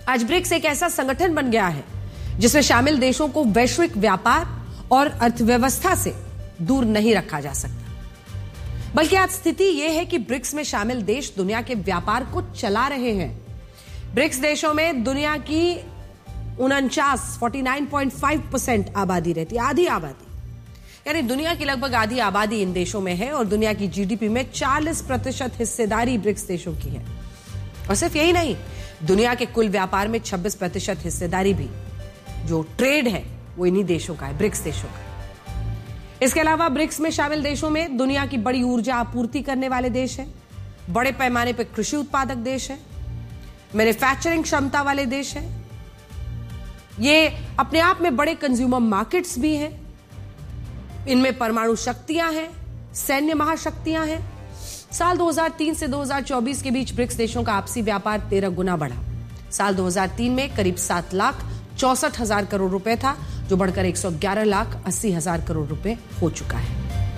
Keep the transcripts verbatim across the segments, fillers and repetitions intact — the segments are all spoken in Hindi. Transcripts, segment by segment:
आज ब्रिक्स एक ऐसा संगठन बन गया है जिसमें शामिल देशों को वैश्विक व्यापार और अर्थव्यवस्था से दूर नहीं रखा जा सकता, बल्कि आज स्थिति यह है कि ब्रिक्स में शामिल देश दुनिया के व्यापार को चला रहे हैं। ब्रिक्स देशों में दुनिया की उनचास उनचास पॉइंट पाँच परसेंट आबादी रहती है, आधी आबादी, यानी दुनिया की लगभग आधी आबादी इन देशों में है और दुनिया की जीडीपी में चालीस प्रतिशत हिस्सेदारी ब्रिक्स देशों की है। और सिर्फ यही नहीं, दुनिया के कुल व्यापार में छब्बीस प्रतिशत हिस्सेदारी भी, जो ट्रेड है, वो इन्हीं देशों का है, ब्रिक्स देशों का। इसके अलावा ब्रिक्स में शामिल देशों में दुनिया की बड़ी ऊर्जा आपूर्ति करने वाले देश हैं, बड़े पैमाने पर कृषि उत्पादक देश हैं, मैन्युफैक्चरिंग क्षमता वाले देश हैं, ये अपने आप में बड़े कंज्यूमर मार्केट्स भी हैं, इनमें परमाणु शक्तियां हैं, सैन्य महाशक्तियां हैं। साल दो हज़ार तीन से दो हज़ार चौबीस के बीच ब्रिक्स देशों का आपसी व्यापार तेरह गुना बढ़ा। साल दो हज़ार तीन में करीब सात लाख चौसठ हजार करोड़ रुपए था, जो बढ़कर एक सौ ग्यारह लाख अस्सी हजार करोड़ रुपए हो चुका है।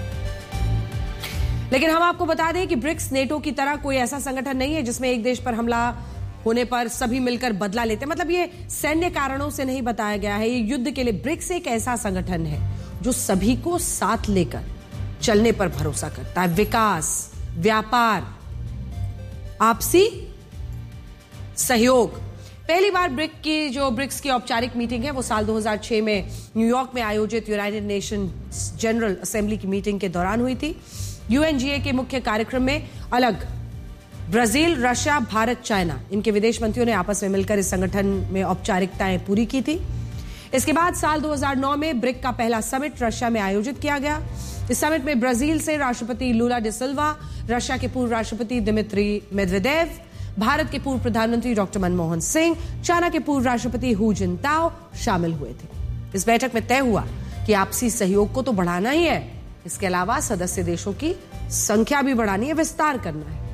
लेकिन हम आपको बता दें कि ब्रिक्स नेटो की तरह कोई ऐसा संगठन नहीं है जिसमें एक देश पर हमला होने पर सभी मिलकर बदला लेते हैं। मतलब ये सैन्य कारणों से नहीं बताया गया है, ये युद्ध के लिए। ब्रिक्स एक ऐसा संगठन है जो सभी को साथ लेकर चलने पर भरोसा करता है। विकास, व्यापार, आपसी सहयोग। पहली बार ब्रिक की जो ब्रिक्स की औपचारिक मीटिंग है वो साल दो हज़ार छह में न्यूयॉर्क में आयोजित यूनाइटेड नेशंस जनरल असेंबली की मीटिंग के दौरान हुई थी। यूएनजीए के मुख्य कार्यक्रम में अलग ब्राजील, रशिया, भारत, चाइना, इनके विदेश मंत्रियों ने आपस में मिलकर इस संगठन में औपचारिकताएं पूरी की थी। इसके बाद साल दो हज़ार नौ में ब्रिक का पहला समिट रशिया में आयोजित किया गया। इस समिट में ब्राजील से राष्ट्रपति लूला डी सिल्वा, रशिया के पूर्व राष्ट्रपति दिमित्री मेदवेदेव, भारत के पूर्व प्रधानमंत्री डॉक्टर मनमोहन सिंह, चाइना के पूर्व राष्ट्रपति हु जिनताओ शामिल हुए थे। इस बैठक में तय हुआ कि आपसी सहयोग को तो बढ़ाना ही है, इसके अलावा सदस्य देशों की संख्या भी बढ़ानी है, विस्तार करना है।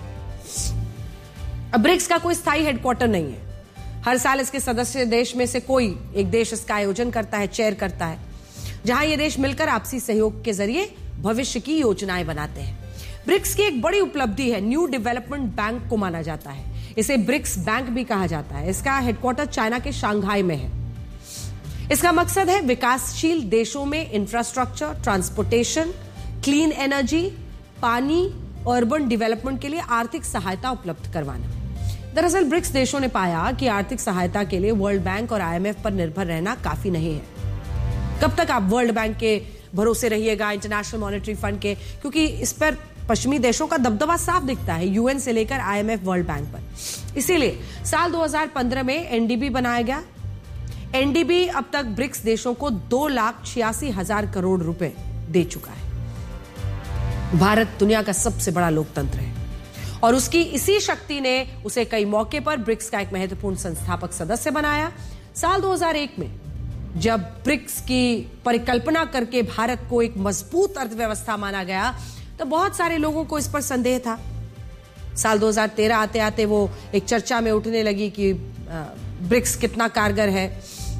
अब ब्रिक्स का कोई स्थायी हेडक्वार्टर नहीं है। हर साल इसके सदस्य देश में से कोई एक देश इसका आयोजन करता है, चेयर करता है, जहां ये देश मिलकर आपसी सहयोग के जरिए भविष्य की योजनाएं बनाते हैं। ब्रिक्स की एक बड़ी उपलब्धि है, न्यू डेवलपमेंट बैंक को माना जाता है। इसे ब्रिक्स बैंक भी कहा जाता है। इसका हेडक्वार्टर चाइना के शंघाई में है। इसका मकसद है विकासशील देशों में इंफ्रास्ट्रक्चर, ट्रांसपोर्टेशन, क्लीन एनर्जी, पानी, अर्बन डेवलपमेंट के लिए आर्थिक सहायता उपलब्ध करवाना। दरअसल ब्रिक्स देशों ने पाया कि आर्थिक सहायता के लिए वर्ल्ड बैंक और आईएमएफ पर निर्भर रहना काफी नहीं है। कब तक आप वर्ल्ड बैंक के भरोसे रहिएगा, इंटरनेशनल मॉनेटरी फंड के, क्योंकि इस पर पश्चिमी देशों का दबदबा साफ दिखता है, यूएन से लेकर आईएमएफ, वर्ल्ड बैंक पर। इसीलिए साल दो हज़ार पंद्रह में एनडीबी बनाया गया। एनडीबी अब तक ब्रिक्स देशों को दो लाख छियासी हजार करोड़ रुपए दे चुका है। भारत दुनिया का सबसे बड़ा लोकतंत्र है और उसकी इसी शक्ति ने उसे कई मौके पर ब्रिक्स का एक महत्वपूर्ण संस्थापक सदस्य बनाया। साल दो हज़ार एक में जब ब्रिक्स की परिकल्पना करके भारत को एक मजबूत अर्थव्यवस्था माना गया, तो बहुत सारे लोगों को इस पर संदेह था। साल दो हज़ार तेरह आते आते वो एक चर्चा में उठने लगी कि ब्रिक्स कितना कारगर है।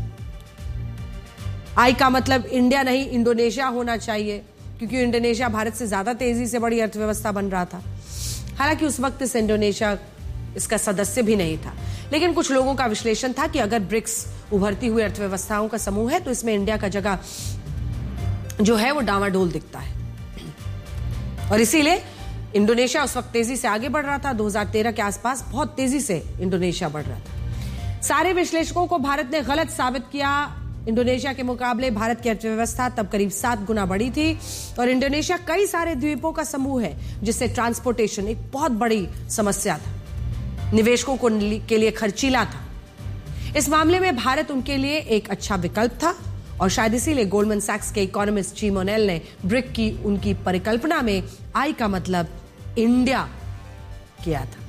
आई का मतलब इंडिया नहीं, इंडोनेशिया होना चाहिए, क्योंकि इंडोनेशिया भारत से ज्यादा तेजी से बड़ी अर्थव्यवस्था बन रहा था। हालांकि उस वक्त इस इंडोनेशिया इसका सदस्य भी नहीं था, लेकिन कुछ लोगों का विश्लेषण था कि अगर ब्रिक्स उभरती हुई अर्थव्यवस्थाओं का समूह है तो इसमें इंडिया का जगह जो है वो डावाडोल दिखता है। और इसीलिए इंडोनेशिया उस वक्त तेजी से आगे बढ़ रहा था। दो हज़ार तेरह के आसपास बहुत तेजी से इंडोनेशिया बढ़ रहा था। सारे विश्लेषकों को भारत ने गलत साबित किया। इंडोनेशिया के मुकाबले भारत की अर्थव्यवस्था तब करीब सात गुना बढ़ी थी और इंडोनेशिया कई सारे द्वीपों का समूह है, जिससे ट्रांसपोर्टेशन एक बहुत बड़ी समस्या था, निवेशकों को के लिए खर्चीला था। इस मामले में भारत उनके लिए एक अच्छा विकल्प था और शायद इसीलिए गोल्डमैन सैक्स के इकोनॉमिस्ट ची मोनेल ने ब्रिक की उनकी परिकल्पना में आई का मतलब इंडिया किया था।